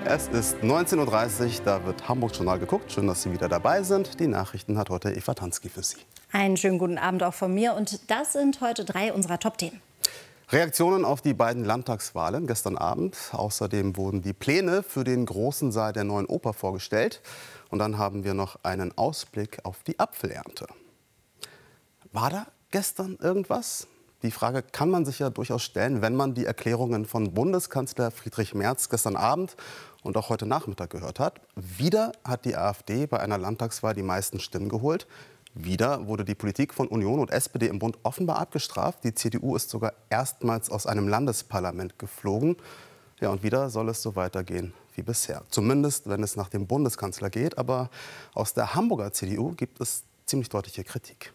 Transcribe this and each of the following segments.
Es ist 19:30 Uhr, da wird Hamburg-Journal geguckt. Schön, dass Sie wieder dabei sind. Die Nachrichten hat heute Eva Tansky für Sie. Einen schönen guten Abend auch von mir. Und das sind heute 3 unserer Top-Themen. Reaktionen auf die beiden Landtagswahlen gestern Abend. Außerdem wurden die Pläne für den großen Saal der Neuen Oper vorgestellt. Und dann haben wir noch einen Ausblick auf die Apfelernte. War da gestern irgendwas? Die Frage kann man sich ja durchaus stellen, wenn man die Erklärungen von Bundeskanzler Friedrich Merz gestern Abend und auch heute Nachmittag gehört hat. Wieder hat die AfD bei einer Landtagswahl die meisten Stimmen geholt. Wieder wurde die Politik von Union und SPD im Bund offenbar abgestraft. Die CDU ist sogar erstmals aus einem Landesparlament geflogen. Ja, und wieder soll es so weitergehen wie bisher. Zumindest, wenn es nach dem Bundeskanzler geht. Aber aus der Hamburger CDU gibt es ziemlich deutliche Kritik.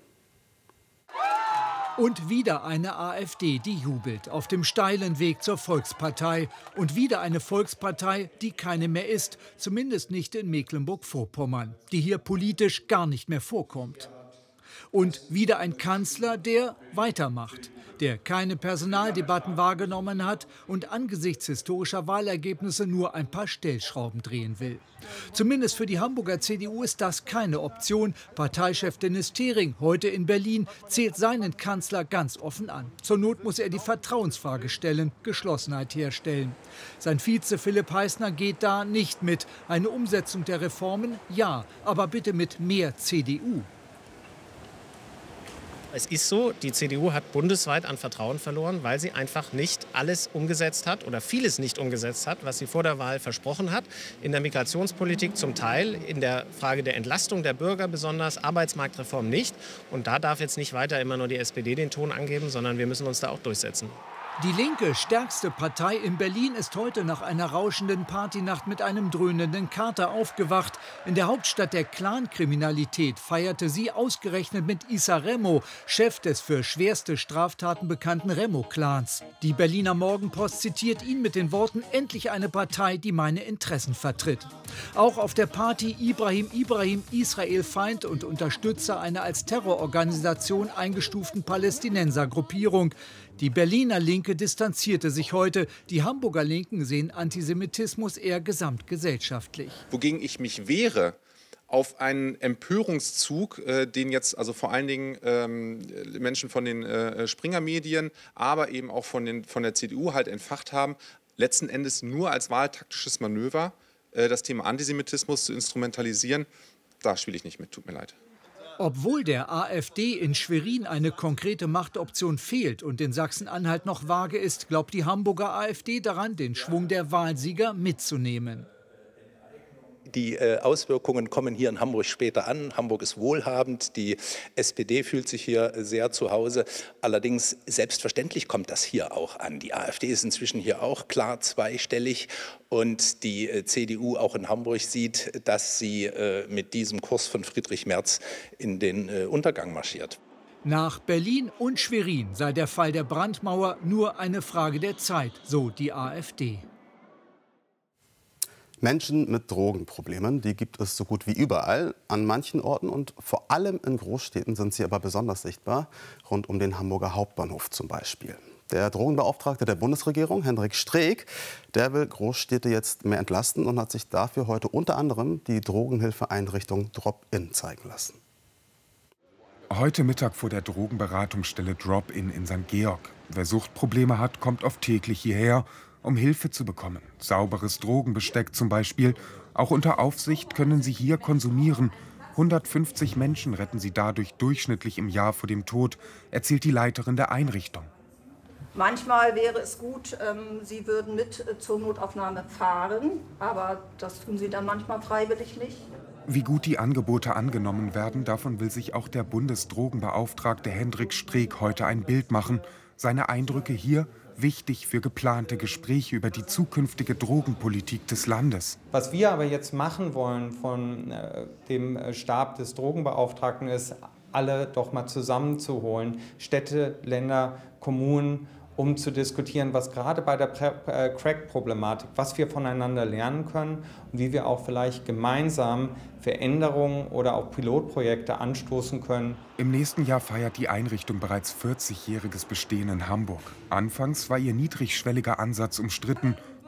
Und wieder eine AfD, die jubelt auf dem steilen Weg zur Volkspartei. Und wieder eine Volkspartei, die keine mehr ist, zumindest nicht in Mecklenburg-Vorpommern, die hier politisch gar nicht mehr vorkommt. Und wieder ein Kanzler, der weitermacht, der keine Personaldebatten wahrgenommen hat und angesichts historischer Wahlergebnisse nur ein paar Stellschrauben drehen will. Zumindest für die Hamburger CDU ist das keine Option. Parteichef Dennis Thering, heute in Berlin, zählt seinen Kanzler ganz offen an. Zur Not muss er die Vertrauensfrage stellen, Geschlossenheit herstellen. Sein Vize Philipp Heißner geht da nicht mit. Eine Umsetzung der Reformen, ja, aber bitte mit mehr CDU. Es ist so, die CDU hat bundesweit an Vertrauen verloren, weil sie einfach nicht alles umgesetzt hat oder vieles nicht umgesetzt hat, was sie vor der Wahl versprochen hat. In der Migrationspolitik zum Teil, in der Frage der Entlastung der Bürger besonders, Arbeitsmarktreform nicht. Und da darf jetzt nicht weiter immer nur die SPD den Ton angeben, sondern wir müssen uns da auch durchsetzen. Die Linke, stärkste Partei in Berlin, ist heute nach einer rauschenden Partynacht mit einem dröhnenden Kater aufgewacht. In der Hauptstadt der Clankriminalität feierte sie ausgerechnet mit Issa Remo, Chef des für schwerste Straftaten bekannten Remo-Clans. Die Berliner Morgenpost zitiert ihn mit den Worten: Endlich eine Partei, die meine Interessen vertritt. Auch auf der Party Ibrahim, Israel-Feind und Unterstützer einer als Terrororganisation eingestuften Palästinensergruppierung. Die Berliner Linke distanzierte sich heute. Die Hamburger Linken sehen Antisemitismus eher gesamtgesellschaftlich. Wogegen ich mich wehre, auf einen Empörungszug, den jetzt also vor allen Dingen Menschen von den Springer-Medien, aber eben auch von der CDU halt entfacht haben, letzten Endes nur als wahltaktisches Manöver das Thema Antisemitismus zu instrumentalisieren. Da spiele ich nicht mit, tut mir leid. Obwohl der AfD in Schwerin eine konkrete Machtoption fehlt und in Sachsen-Anhalt noch vage ist, glaubt die Hamburger AfD daran, den Schwung der Wahlsieger mitzunehmen. Die Auswirkungen kommen hier in Hamburg später an. Hamburg ist wohlhabend, die SPD fühlt sich hier sehr zu Hause. Allerdings, selbstverständlich kommt das hier auch an. Die AfD ist inzwischen hier auch klar zweistellig. Und die CDU auch in Hamburg sieht, dass sie mit diesem Kurs von Friedrich Merz in den Untergang marschiert. Nach Berlin und Schwerin sei der Fall der Brandmauer nur eine Frage der Zeit, so die AfD. Menschen mit Drogenproblemen, die gibt es so gut wie überall, an manchen Orten und vor allem in Großstädten sind sie aber besonders sichtbar, rund um den Hamburger Hauptbahnhof zum Beispiel. Der Drogenbeauftragte der Bundesregierung, Hendrik Streeck, der will Großstädte jetzt mehr entlasten und hat sich dafür heute unter anderem die Drogenhilfeeinrichtung Drop-In zeigen lassen. Heute Mittag vor der Drogenberatungsstelle Drop-In in St. Georg. Wer Suchtprobleme hat, kommt oft täglich hierher, um Hilfe zu bekommen. Sauberes Drogenbesteck zum Beispiel. Auch unter Aufsicht können sie hier konsumieren. 150 Menschen retten sie dadurch durchschnittlich im Jahr vor dem Tod, erzählt die Leiterin der Einrichtung. Manchmal wäre es gut, Sie würden mit zur Notaufnahme fahren, aber das tun Sie dann manchmal freiwillig nicht. Wie gut die Angebote angenommen werden, davon will sich auch der Bundesdrogenbeauftragte Hendrik Streeck heute ein Bild machen. Seine Eindrücke hier: wichtig für geplante Gespräche über die zukünftige Drogenpolitik des Landes. Was wir aber jetzt machen wollen von dem Stab des Drogenbeauftragten ist, alle doch mal zusammenzuholen, Städte, Länder, Kommunen, um zu diskutieren, was gerade bei der Crack-Problematik, was wir voneinander lernen können und wie wir auch vielleicht gemeinsam Veränderungen oder auch Pilotprojekte anstoßen können. Im nächsten Jahr feiert die Einrichtung bereits 40-jähriges Bestehen in Hamburg. Anfangs war ihr niedrigschwelliger Ansatz umstritten.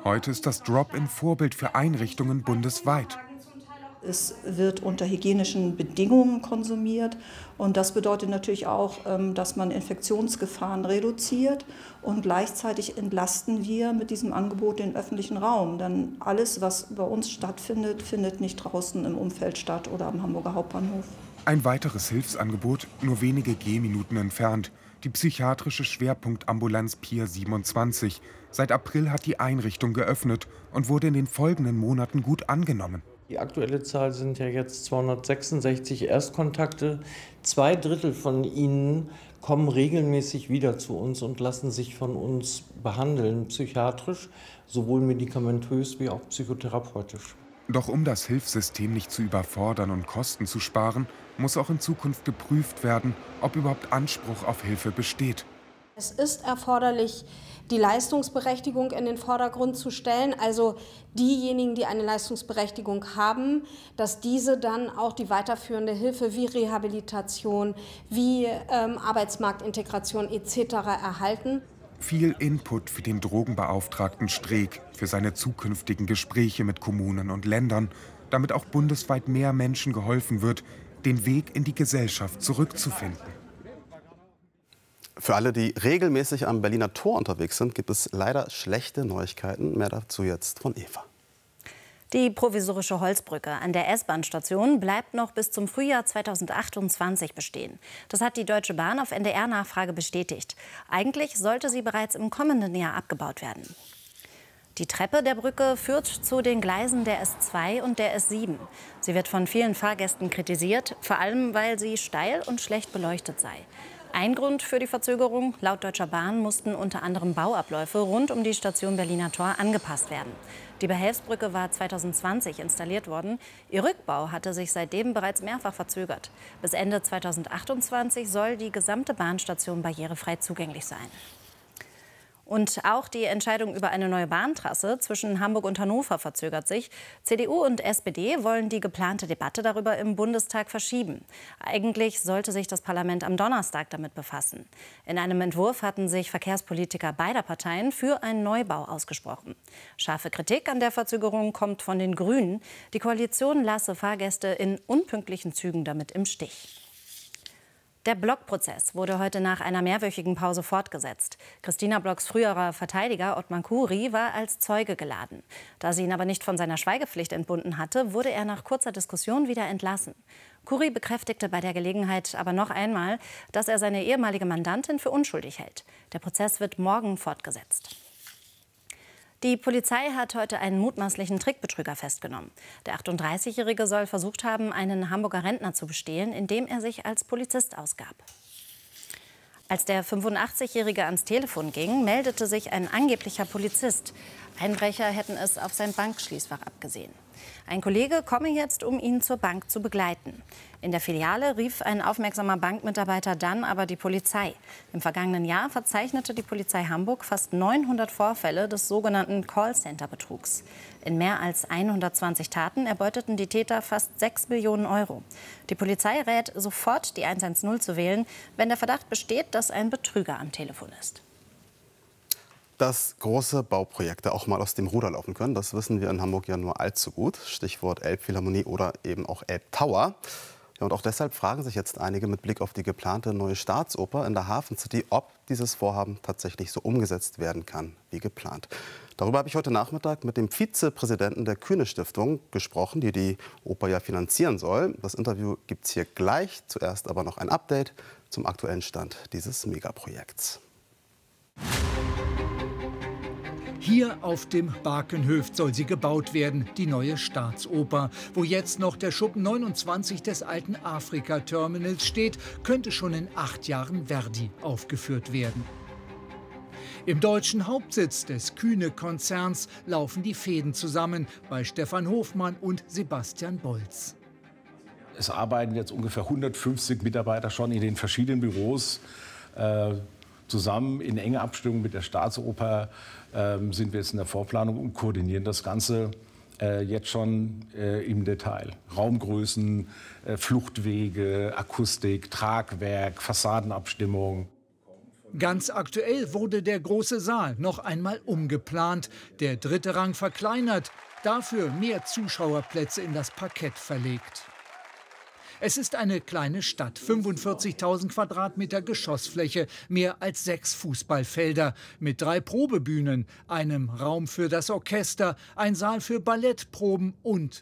Heute ist das Drop-in Vorbild für Einrichtungen bundesweit. Es wird unter hygienischen Bedingungen konsumiert und das bedeutet natürlich auch, dass man Infektionsgefahren reduziert und gleichzeitig entlasten wir mit diesem Angebot den öffentlichen Raum. Denn alles, was bei uns stattfindet, findet nicht draußen im Umfeld statt oder am Hamburger Hauptbahnhof. Ein weiteres Hilfsangebot, nur wenige Gehminuten entfernt. Die psychiatrische Schwerpunktambulanz Pier 27. Seit April hat die Einrichtung geöffnet und wurde in den folgenden Monaten gut angenommen. Die aktuelle Zahl sind ja jetzt 266 Erstkontakte. 2/3 von ihnen kommen regelmäßig wieder zu uns und lassen sich von uns behandeln, psychiatrisch, sowohl medikamentös wie auch psychotherapeutisch. Doch um das Hilfssystem nicht zu überfordern und Kosten zu sparen, muss auch in Zukunft geprüft werden, ob überhaupt Anspruch auf Hilfe besteht. Es ist erforderlich, die Leistungsberechtigung in den Vordergrund zu stellen, also diejenigen, die eine Leistungsberechtigung haben, dass diese dann auch die weiterführende Hilfe wie Rehabilitation, wie Arbeitsmarktintegration etc. erhalten. Viel Input für den Drogenbeauftragten Streeck, für seine zukünftigen Gespräche mit Kommunen und Ländern, damit auch bundesweit mehr Menschen geholfen wird, den Weg in die Gesellschaft zurückzufinden. Für alle, die regelmäßig am Berliner Tor unterwegs sind, gibt es leider schlechte Neuigkeiten. Mehr dazu jetzt von Eva. Die provisorische Holzbrücke an der S-Bahn-Station bleibt noch bis zum Frühjahr 2028 bestehen. Das hat die Deutsche Bahn auf NDR-Nachfrage bestätigt. Eigentlich sollte sie bereits im kommenden Jahr abgebaut werden. Die Treppe der Brücke führt zu den Gleisen der S2 und der S7. Sie wird von vielen Fahrgästen kritisiert, vor allem weil sie steil und schlecht beleuchtet sei. Ein Grund für die Verzögerung: laut Deutscher Bahn mussten unter anderem Bauabläufe rund um die Station Berliner Tor angepasst werden. Die Behelfsbrücke war 2020 installiert worden. Ihr Rückbau hatte sich seitdem bereits mehrfach verzögert. Bis Ende 2028 soll die gesamte Bahnstation barrierefrei zugänglich sein. Und auch die Entscheidung über eine neue Bahntrasse zwischen Hamburg und Hannover verzögert sich. CDU und SPD wollen die geplante Debatte darüber im Bundestag verschieben. Eigentlich sollte sich das Parlament am Donnerstag damit befassen. In einem Entwurf hatten sich Verkehrspolitiker beider Parteien für einen Neubau ausgesprochen. Scharfe Kritik an der Verzögerung kommt von den Grünen. Die Koalition lasse Fahrgäste in unpünktlichen Zügen damit im Stich. Der Block-Prozess wurde heute nach einer mehrwöchigen Pause fortgesetzt. Christina Blocks früherer Verteidiger Ottmar Khoury war als Zeuge geladen. Da sie ihn aber nicht von seiner Schweigepflicht entbunden hatte, wurde er nach kurzer Diskussion wieder entlassen. Khoury bekräftigte bei der Gelegenheit aber noch einmal, dass er seine ehemalige Mandantin für unschuldig hält. Der Prozess wird morgen fortgesetzt. Die Polizei hat heute einen mutmaßlichen Trickbetrüger festgenommen. Der 38-Jährige soll versucht haben, einen Hamburger Rentner zu bestehlen, indem er sich als Polizist ausgab. Als der 85-Jährige ans Telefon ging, meldete sich ein angeblicher Polizist. Einbrecher hätten es auf sein Bankschließfach abgesehen. Ein Kollege komme jetzt, um ihn zur Bank zu begleiten. In der Filiale rief ein aufmerksamer Bankmitarbeiter dann aber die Polizei. Im vergangenen Jahr verzeichnete die Polizei Hamburg fast 900 Vorfälle des sogenannten Callcenter-Betrugs. In mehr als 120 Taten erbeuteten die Täter fast 6 Millionen Euro. Die Polizei rät, sofort die 110 zu wählen, wenn der Verdacht besteht, dass ein Betrüger am Telefon ist. Dass große Bauprojekte auch mal aus dem Ruder laufen können, das wissen wir in Hamburg ja nur allzu gut. Stichwort Elbphilharmonie oder eben auch Elbtower. Ja, und auch deshalb fragen sich jetzt einige mit Blick auf die geplante neue Staatsoper in der Hafen City, ob dieses Vorhaben tatsächlich so umgesetzt werden kann wie geplant. Darüber habe ich heute Nachmittag mit dem Vizepräsidenten der Kühne-Stiftung gesprochen, die die Oper ja finanzieren soll. Das Interview gibt es hier gleich. Zuerst aber noch ein Update zum aktuellen Stand dieses Megaprojekts. Hier auf dem Barkenhöft soll sie gebaut werden, die neue Staatsoper. Wo jetzt noch der Schuppen 29 des alten Afrika-Terminals steht, könnte schon in 8 Jahren Verdi aufgeführt werden. Im deutschen Hauptsitz des Kühne-Konzerns laufen die Fäden zusammen bei Stefan Hofmann und Sebastian Bolz. Es arbeiten jetzt ungefähr 150 Mitarbeiter schon in den verschiedenen Büros. Zusammen in enger Abstimmung mit der Staatsoper sind wir jetzt in der Vorplanung und koordinieren das Ganze jetzt schon im Detail. Raumgrößen, Fluchtwege, Akustik, Tragwerk, Fassadenabstimmung. Ganz aktuell wurde der große Saal noch einmal umgeplant, der dritte Rang verkleinert, dafür mehr Zuschauerplätze in das Parkett verlegt. Es ist eine kleine Stadt, 45.000 Quadratmeter Geschossfläche, mehr als 6 Fußballfelder, mit 3 Probebühnen, einem Raum für das Orchester, ein Saal für Ballettproben und.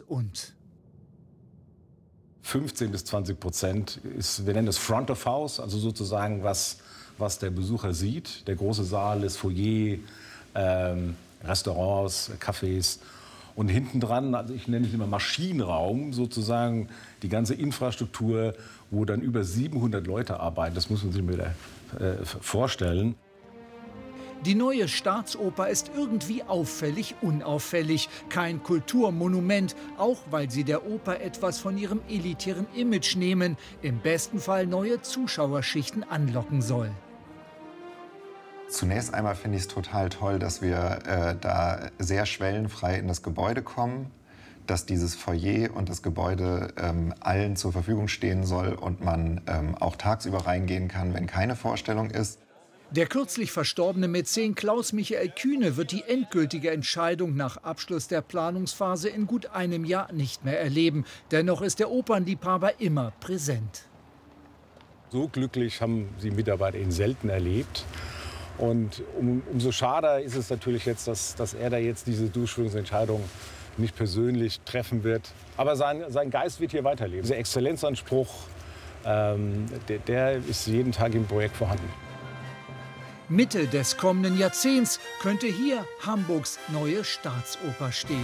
15 bis 20% ist, wir nennen das Front of House, also sozusagen was der Besucher sieht. Der große Saal ist Foyer, Restaurants, Cafés. Und hinten dran, also ich nenne es immer Maschinenraum, sozusagen die ganze Infrastruktur, wo dann über 700 Leute arbeiten. Das muss man sich mal vorstellen. Die neue Staatsoper ist irgendwie auffällig unauffällig. Kein Kulturmonument, auch weil sie der Oper etwas von ihrem elitären Image nehmen, im besten Fall neue Zuschauerschichten anlocken soll. Zunächst einmal finde ich es total toll, dass wir da sehr schwellenfrei in das Gebäude kommen, dass dieses Foyer und das Gebäude allen zur Verfügung stehen soll und man auch tagsüber reingehen kann, wenn keine Vorstellung ist. Der kürzlich verstorbene Mäzen Klaus-Michael Kühne wird die endgültige Entscheidung nach Abschluss der Planungsphase in gut einem Jahr nicht mehr erleben. Dennoch ist der Opernliebhaber immer präsent. So glücklich haben die Mitarbeiter ihn selten erlebt. Und umso schade ist es natürlich jetzt, dass er da jetzt diese Durchführungsentscheidung nicht persönlich treffen wird. Aber sein Geist wird hier weiterleben. Dieser Exzellenzanspruch, der ist jeden Tag im Projekt vorhanden. Mitte des kommenden Jahrzehnts könnte hier Hamburgs neue Staatsoper stehen.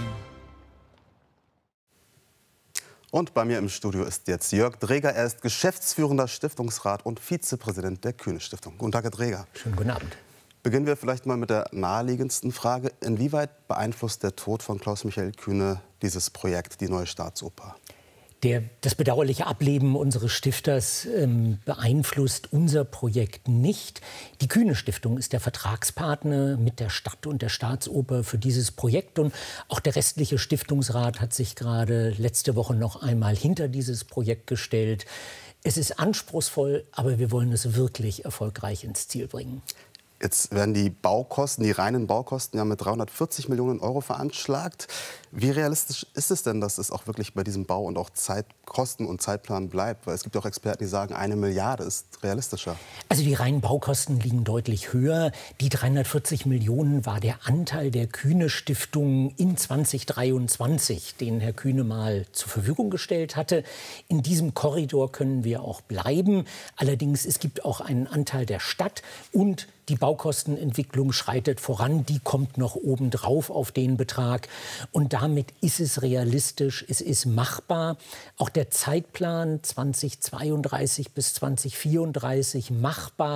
Und bei mir im Studio ist jetzt Jörg Dreger. Er ist geschäftsführender Stiftungsrat und Vizepräsident der Kühne-Stiftung. Guten Tag, Herr Dreger. Schönen guten Abend. Beginnen wir vielleicht mal mit der naheliegendsten Frage. Inwieweit beeinflusst der Tod von Klaus-Michael Kühne dieses Projekt, die neue Staatsoper? Das bedauerliche Ableben unseres Stifters beeinflusst unser Projekt nicht. Die Kühne-Stiftung ist der Vertragspartner mit der Stadt und der Staatsoper für dieses Projekt. Und auch der restliche Stiftungsrat hat sich gerade letzte Woche noch einmal hinter dieses Projekt gestellt. Es ist anspruchsvoll, aber wir wollen es wirklich erfolgreich ins Ziel bringen. Jetzt werden die Baukosten, die reinen Baukosten, ja mit 340 Millionen Euro veranschlagt. Wie realistisch ist es denn, dass es auch wirklich bei diesem Bau und auch Kosten und Zeitplan bleibt? Weil es gibt auch Experten, die sagen, 1 Milliarde ist realistischer. Also die reinen Baukosten liegen deutlich höher. Die 340 Millionen war der Anteil der Kühne-Stiftung in 2023, den Herr Kühne mal zur Verfügung gestellt hatte. In diesem Korridor können wir auch bleiben. Allerdings, es gibt auch einen Anteil der Stadt und die Baukostenentwicklung schreitet voran, die kommt noch obendrauf auf den Betrag. Und damit ist es realistisch, es ist machbar. Auch der Zeitplan 2032 bis 2034 machbar.